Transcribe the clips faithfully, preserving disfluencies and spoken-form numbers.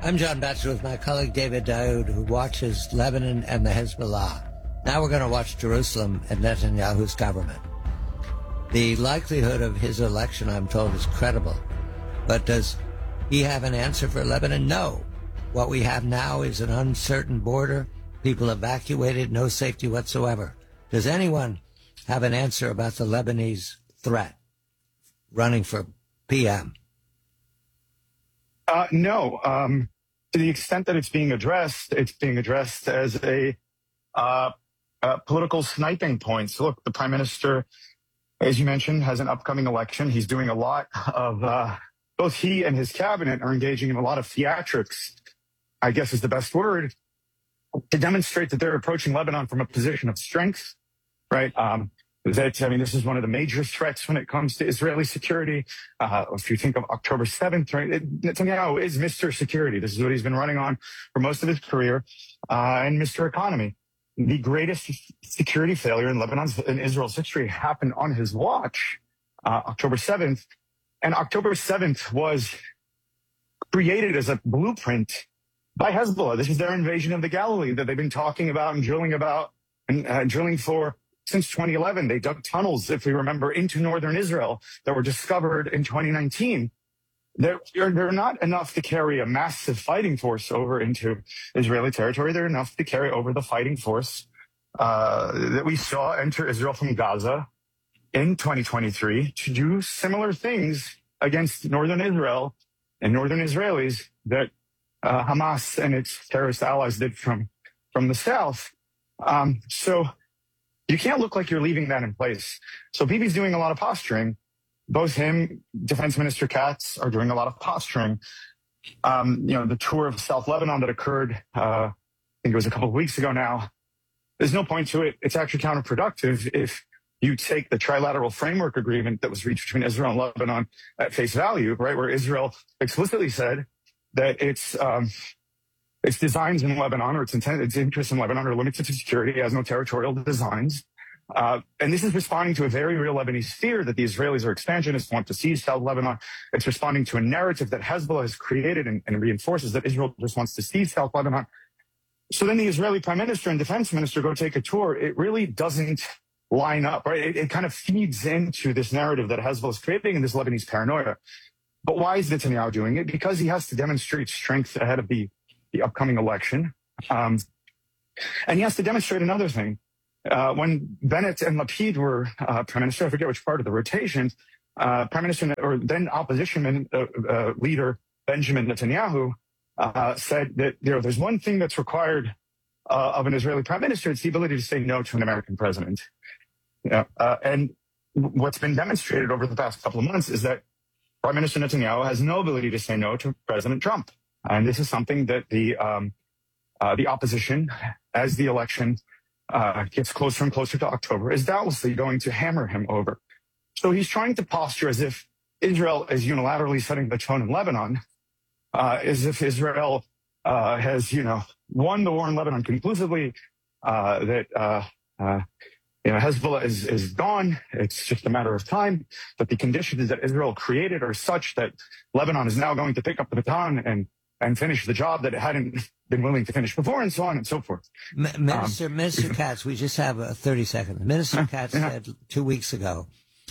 I'm John Batchelor with my colleague David Daoud, who watches Lebanon and the Hezbollah. Now we're going to watch Jerusalem and Netanyahu's government. The likelihood of his election, I'm told, is credible. But does he have an answer for Lebanon? No. What we have now is an uncertain border, people evacuated, no safety whatsoever. Does anyone have an answer about the Lebanese threat running for P M? Uh, no. Um, to the extent that it's being addressed, it's being addressed as a uh, uh, political sniping point. So look, the prime minister, as you mentioned, has an upcoming election. He's doing a lot of, uh, both he and his cabinet are engaging in a lot of theatrics, I guess is the best word, to demonstrate that they're approaching Lebanon from a position of strength, right? Um, that, I mean, this is one of the major threats when it comes to Israeli security. Uh, if you think of October seventh, right, it, Netanyahu is Mister Security. This is what he's been running on for most of his career, uh, and Mister Economy. The greatest security failure in Lebanon's, in Israel's history happened on his watch, uh, October seventh. And October seventh was created as a blueprint by Hezbollah. This is their invasion of the Galilee that they've been talking about and drilling about and uh, drilling for since twenty eleven. They dug tunnels, if we remember, into northern Israel that were discovered in twenty nineteen. They're, they're not enough to carry a massive fighting force over into Israeli territory. They're enough to carry over the fighting force uh, that we saw enter Israel from Gaza in twenty twenty-three to do similar things against northern Israel and northern Israelis that uh, Hamas and its terrorist allies did from, from the south. Um, so you can't look like you're leaving that in place. So Bibi's doing a lot of posturing. Both him, Defense Minister Katz, are doing a lot of posturing. Um, you know, the tour of South Lebanon that occurred, uh, I think it was a couple of weeks ago now, there's no point to it. It's actually counterproductive if you take the trilateral framework agreement that was reached between Israel and Lebanon at face value, right, where Israel explicitly said that its um, its designs in Lebanon or its intent, its interests in Lebanon are limited to security. It has no territorial designs. Uh, and this is responding to a very real Lebanese fear that the Israelis are expansionists, want to seize South Lebanon. It's responding to a narrative that Hezbollah has created and, and reinforces that Israel just wants to seize South Lebanon. So then the Israeli prime minister and defense minister go take a tour. It really doesn't line up, right? It, it kind of feeds into this narrative that Hezbollah is creating and this Lebanese paranoia. But why is Netanyahu doing it? Because he has to demonstrate strength ahead of the, the upcoming election. Um, and he has to demonstrate another thing. Uh, when Bennett and Lapid were uh, prime minister, I forget which part of the rotation, uh, prime minister or then opposition uh, uh, leader Benjamin Netanyahu uh, said that, you know, there's one thing that's required uh, of an Israeli prime minister. It's the ability to say no to an American president. Yeah, uh, and what's been demonstrated over the past couple of months is that Prime Minister Netanyahu has no ability to say no to President Trump. And this is something that the um, uh, the opposition, as the election uh, gets closer and closer to October, is doubtlessly going to hammer him over. So he's trying to posture as if Israel is unilaterally setting the tone in Lebanon, uh, as if Israel uh, has, you know, won the war in Lebanon conclusively, uh, that uh, uh, you know, Hezbollah is, is gone. It's just a matter of time. But the conditions that Israel created are such that Lebanon is now going to pick up the baton and, and finish the job that it hadn't been willing to finish before, and so on and so forth. M- Minister, um, Minister Katz, we just have uh, thirty seconds. Minister Katz yeah. said two weeks ago,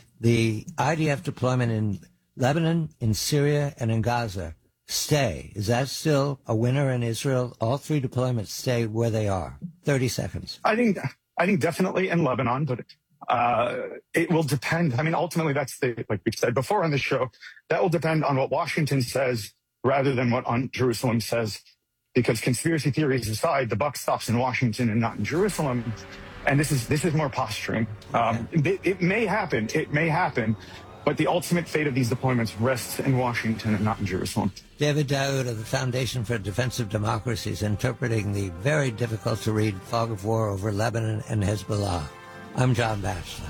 the I D F deployment in Lebanon, in Syria, and in Gaza stay. Is that still a winner in Israel? All three deployments stay where they are. thirty seconds. I think... I think definitely in Lebanon, but uh, it will depend. I mean, ultimately, that's the, like we said before on the show, that will depend on what Washington says rather than what on Jerusalem says, because conspiracy theories aside, the buck stops in Washington and not in Jerusalem. And this is this is more posturing. Um, it, it may happen. It may happen. But the ultimate fate of these deployments rests in Washington and not in Jerusalem. David Daoud of the Foundation for Defensive Democracy is interpreting the very difficult-to-read fog of war over Lebanon and Hezbollah. I'm John Batchelor.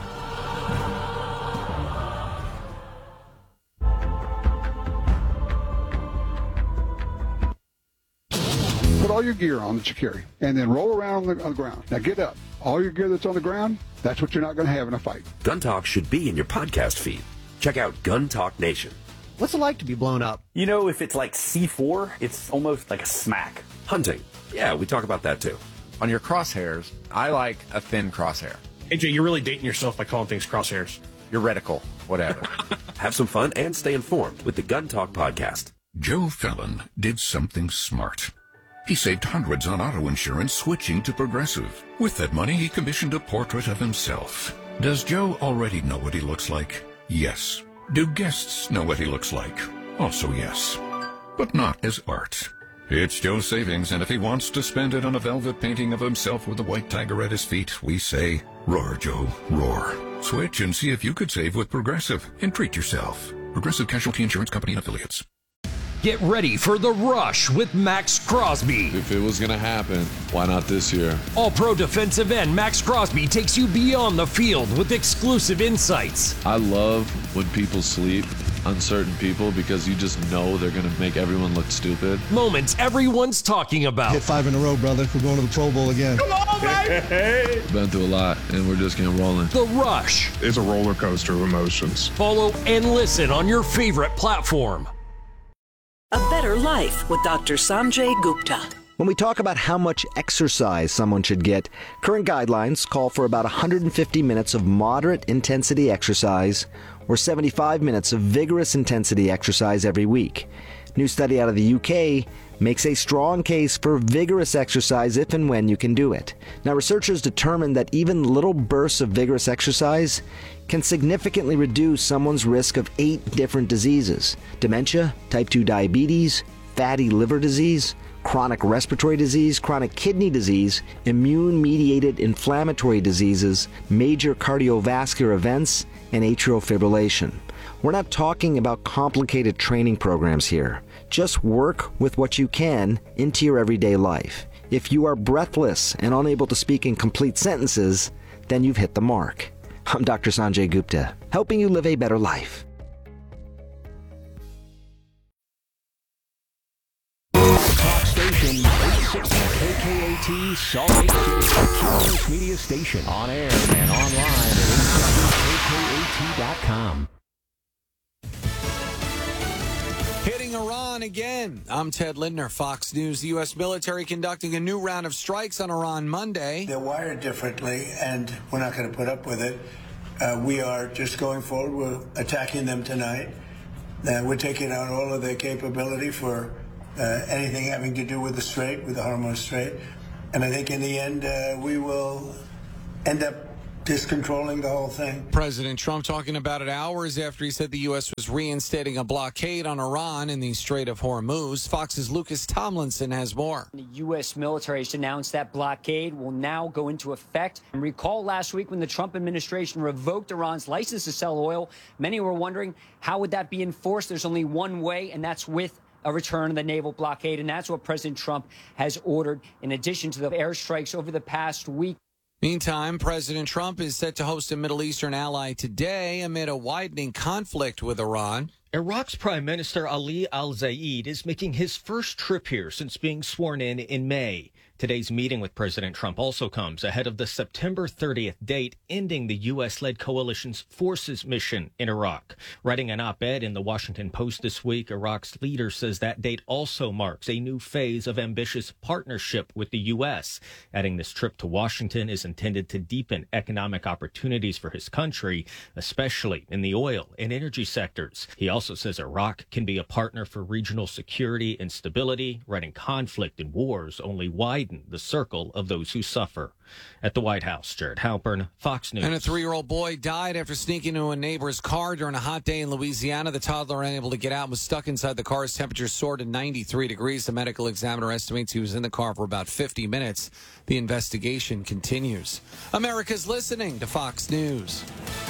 Put all your gear on that you carry, and then roll around on the, on the ground. Now get up. All your gear that's on the ground, that's what you're not going to have in a fight. Gun Talk should be in your podcast feed. Check out Gun Talk Nation. What's it like to be blown up? You know, if it's like C four, it's almost like a smack. Hunting. Yeah, we talk about that too. On your crosshairs, I like a thin crosshair. A J, you're really dating yourself by calling things crosshairs. Your reticle, whatever. Have some fun and stay informed with the Gun Talk podcast. Joe Fallon did something smart. He saved hundreds on auto insurance switching to Progressive. With that money, he commissioned a portrait of himself. Does Joe already know what he looks like? Yes. Do guests know what he looks like? Also yes. But not as art. It's Joe's savings, and if he wants to spend it on a velvet painting of himself with a white tiger at his feet, we say, roar, Joe, roar. Switch and see if you could save with Progressive and treat yourself. Progressive Casualty Insurance Company and Affiliates. Get ready for The Rush with Max Crosby. If it was going to happen, why not this year? All-Pro defensive end Max Crosby takes you beyond the field with exclusive insights. I love when people sleep on certain people because you just know they're going to make everyone look stupid. Moments everyone's talking about. Hit five in a row, brother. We're going to the Pro Bowl again. Come on, baby! Been through a lot, and we're just getting rolling. The Rush. It's a roller coaster of emotions. Follow and listen on your favorite platform. A Better Life with Doctor Sanjay Gupta. When we talk about how much exercise someone should get, current guidelines call for about one hundred fifty minutes of moderate intensity exercise or seventy-five minutes of vigorous intensity exercise every week. New study out of the U K makes a strong case for vigorous exercise if and when you can do it. Now, researchers determined that even little bursts of vigorous exercise can significantly reduce someone's risk of eight different diseases: dementia, type two diabetes, fatty liver disease, chronic respiratory disease, chronic kidney disease, immune-mediated inflammatory diseases, major cardiovascular events, and atrial fibrillation. We're not talking about complicated training programs here. Just work with what you can into your everyday life. If you are breathless and unable to speak in complete sentences, then you've hit the mark. I'm Doctor Sanjay Gupta, helping you live a better life. Talk station eight sixty K K A T Salt Lake City, Curious Media Station, on air and online at eight sixty K K A T dot com. Hitting Iran again. I'm Ted Lindner, Fox News. The U S military conducting a new round of strikes on Iran Monday. They're wired differently, and we're not going to put up with it. Uh, we are just going forward. We're attacking them tonight. Uh, we're taking out all of their capability for uh, anything having to do with the Strait, with the Hormuz Strait. And I think in the end, uh, we will end up discontrolling the whole thing. President Trump talking about it hours after he said the U S was reinstating a blockade on Iran in the Strait of Hormuz. Fox's Lucas Tomlinson has more. The U S military has announced that blockade will now go into effect. And recall last week when the Trump administration revoked Iran's license to sell oil, many were wondering how would that be enforced? There's only one way, and that's with a return of the naval blockade. And that's what President Trump has ordered in addition to the airstrikes over the past week. Meantime, President Trump is set to host a Middle Eastern ally today amid a widening conflict with Iran. Iraq's Prime Minister Ali al-Zayed is making his first trip here since being sworn in in May. Today's meeting with President Trump also comes ahead of the September thirtieth date ending the U S-led coalition's forces mission in Iraq. Writing an op-ed in the Washington Post this week, Iraq's leader says that date also marks a new phase of ambitious partnership with the U S, adding this trip to Washington is intended to deepen economic opportunities for his country, especially in the oil and energy sectors. He also says Iraq can be a partner for regional security and stability, writing conflict and wars only widen the circle of those who suffer. At the White House, Jared Halpern, Fox News. And a three-year-old boy died after sneaking into a neighbor's car during a hot day in Louisiana. The toddler, unable to get out, was stuck inside the car. His temperature soared to ninety-three degrees. The medical examiner estimates he was in the car for about fifty minutes. The investigation continues. America's listening to Fox News.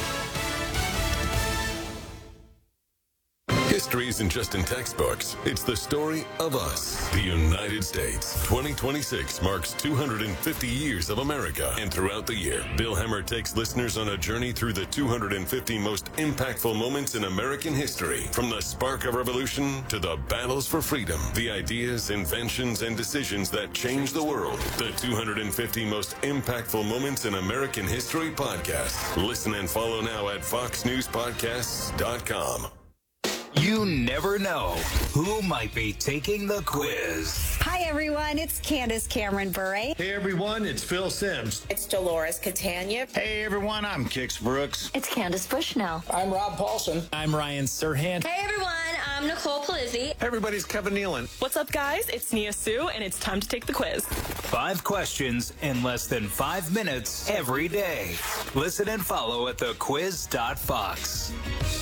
History isn't just in textbooks. It's the story of us, the United States. twenty twenty-six marks two hundred fifty years of America. And throughout the year, Bill Hemmer takes listeners on a journey through the two hundred fifty most impactful moments in American history. From the spark of revolution to the battles for freedom, the ideas, inventions, and decisions that changed the world. The two hundred fifty most impactful moments in American history podcast. Listen and follow now at fox news podcasts dot com. You never know who might be taking the quiz. Hi, everyone. It's Candace Cameron Bure. Hey, everyone. It's Phil Sims. It's Dolores Catania. Hey, everyone. I'm Kix Brooks. It's Candace Bushnell. I'm Rob Paulson. I'm Ryan Serhant. Hey, everyone. I'm Nicole Palizzi. Hey, everybody's Kevin Nealon. What's up, guys? It's Nia Sue, and it's time to take the quiz. Five questions in less than five minutes every day. Listen and follow at the quiz dot fox.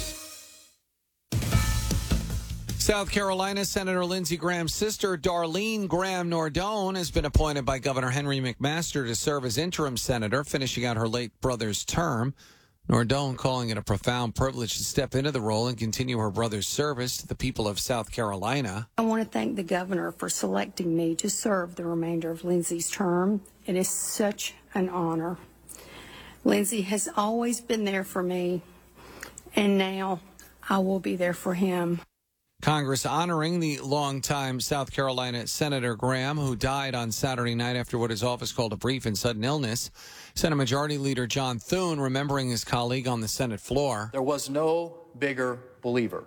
South Carolina Senator Lindsey Graham's sister, Darlene Graham Nordone, has been appointed by Governor Henry McMaster to serve as interim senator, finishing out her late brother's term. Nordone calling it a profound privilege to step into the role and continue her brother's service to the people of South Carolina. I want to thank the governor for selecting me to serve the remainder of Lindsey's term. It is such an honor. Lindsey has always been there for me, and now I will be there for him. Congress honoring the longtime South Carolina Senator Graham, who died on Saturday night after what his office called a brief and sudden illness. Senate Majority Leader John Thune remembering his colleague on the Senate floor. There was no bigger believer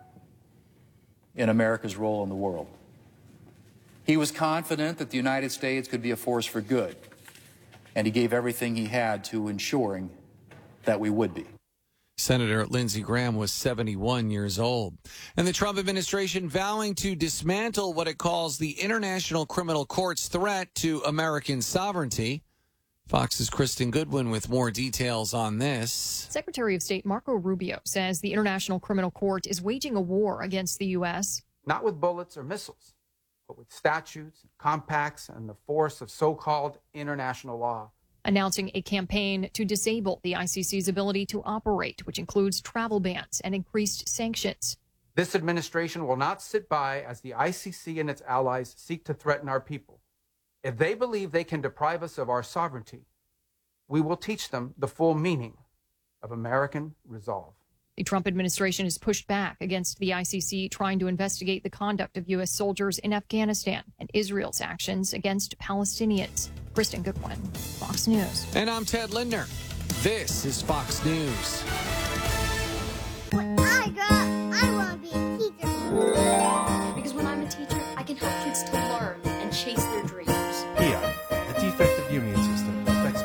in America's role in the world. He was confident that the United States could be a force for good, and he gave everything he had to ensuring that we would be. Senator Lindsey Graham was seventy-one years old. And the Trump administration vowing to dismantle what it calls the International Criminal Court's threat to American sovereignty. Fox's Kristen Goodwin with more details on this. Secretary of State Marco Rubio says the International Criminal Court is waging a war against the U S. Not with bullets or missiles, but with statutes, compacts, and the force of so-called international law. Announcing a campaign to disable the I C C's ability to operate, which includes travel bans and increased sanctions. This administration will not sit by as the I C C and its allies seek to threaten our people. If they believe they can deprive us of our sovereignty, we will teach them the full meaning of American resolve. The Trump administration has pushed back against the I C C trying to investigate the conduct of U S soldiers in Afghanistan and Israel's actions against Palestinians. Kristen Goodwin, Fox News. And I'm Ted Lindner. This is Fox News.